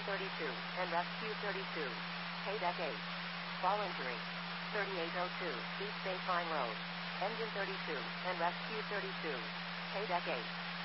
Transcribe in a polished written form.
32 and rescue 32. Paydeck 8. Fall injury. 3802 East Baseline Road. Engine 32 and rescue 32. Paydeck 8.